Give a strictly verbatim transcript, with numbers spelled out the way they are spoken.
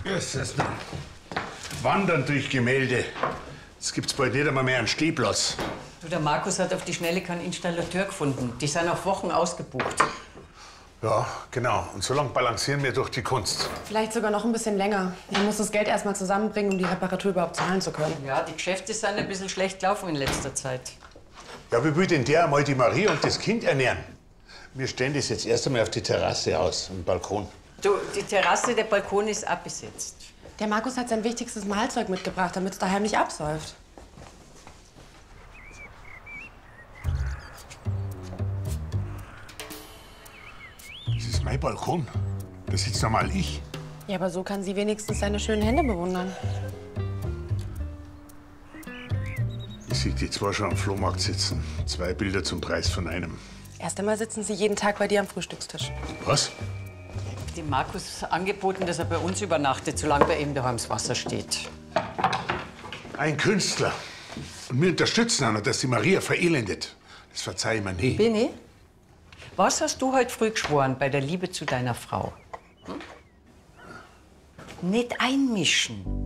Das ist noch. Wandern durch Gemälde. Jetzt gibt's bald nicht einmal mehr einen Stehplatz. Du, der Markus hat auf die Schnelle keinen Installateur gefunden. Die sind auf Wochen ausgebucht. Ja, genau. Und so lange balancieren wir durch die Kunst. Vielleicht sogar noch ein bisschen länger. Man muss das Geld erst mal zusammenbringen, um die Reparatur überhaupt zahlen zu können. Ja, die Geschäfte sind ein bisschen schlecht gelaufen in letzter Zeit. Ja, wie will denn der einmal die Marie und das Kind ernähren? Wir stellen das jetzt erst einmal auf die Terrasse aus, am Balkon. Du, die Terrasse, der Balkon ist abbesetzt. Der Markus hat sein wichtigstes Mahlzeug mitgebracht, damit es daheim nicht absäuft. Das ist mein Balkon. Da sitzt normal ich. Ja, aber so kann sie wenigstens seine schönen Hände bewundern. Ich sehe die zwar schon am Flohmarkt sitzen. Zwei Bilder zum Preis von einem. Erst einmal sitzen sie jeden Tag bei dir am Frühstückstisch. Was? Dem Markus angeboten, dass er bei uns übernachtet, solange bei ihm daheim das Wasser steht. Ein Künstler. Und wir unterstützen auch noch, dass die Maria verelendet. Das verzeih ich mir nie. Bini, was hast du heute früh geschworen bei der Liebe zu deiner Frau? Hm? Nicht einmischen.